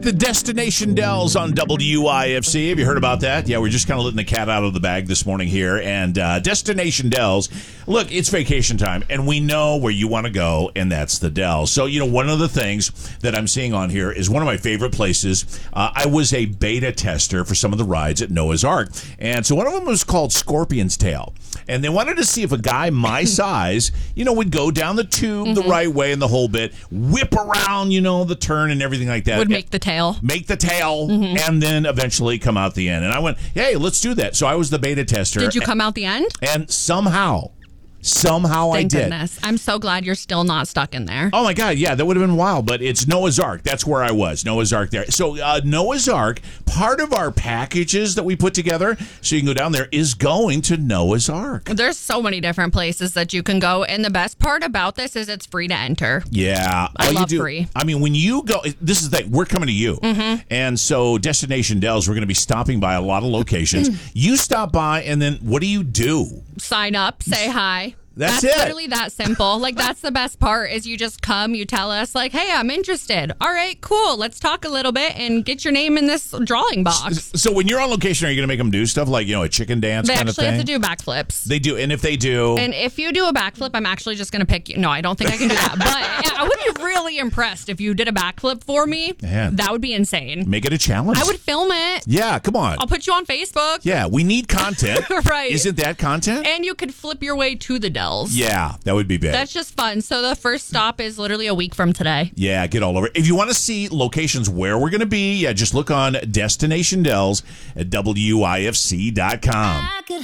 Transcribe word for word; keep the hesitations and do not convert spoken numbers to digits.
The Destination Dells on W I F C. Have you heard about that? Yeah, we're just kind of letting the cat out of the bag this morning here. And uh, Destination Dells, look, it's vacation time, and we know where you want to go, and that's the Dells. So, you know, one of the things that I'm seeing on here is one of my favorite places. Uh, I was a beta tester for some of the rides at Noah's Ark. And so one of them was called Scorpion's Tail. And they wanted to see if a guy my size, you know, would go down the tube mm-hmm. the right way and the whole bit, whip around, you know, the turn and everything like that. Would make the tail. Make the tail, mm-hmm. and then eventually come out the end. And I went, hey, let's do that. So I was the beta tester. Did you come out the end? And somehow... Somehow Thank I did. Goodness. I'm so glad you're still not stuck in there. Oh, my God. Yeah, that would have been wild. But it's Noah's Ark. That's where I was. Noah's Ark there. So uh, Noah's Ark, part of our packages that we put together so you can go down there is going to Noah's Ark. There's so many different places that you can go. And the best part about this is it's free to enter. Yeah. I all love you do, free. I mean, when you go, this is the thing. We're coming to you. Mm-hmm. And so Destination Dells, we're going to be stopping by a lot of locations. You stop by, and then what do you do? Sign up, say hi. That's, that's it. literally that simple. Like, that's the best part is you just come, you tell us, like, hey, I'm interested. All right, cool. Let's talk a little bit and get your name in this drawing box. So when you're on location, are you going to make them do stuff like, you know, a chicken dance they kind of thing? They actually have to do backflips. They do. And if they do... And if you do a backflip, I'm actually just going to pick you. No, I don't think I can do that. But I would be really impressed if you did a backflip for me. Man. That would be insane. Make it a challenge. I would film it. Yeah, come on. I'll put you on Facebook. Yeah, we need content. Right. Isn't that content? And you could flip your way to the Dells. Yeah, that would be big. That's just fun. So the first stop is literally a week from today. Yeah, get all over it. If you want to see locations where we're going to be, yeah, just look on Destination Dells at W I F C dot com.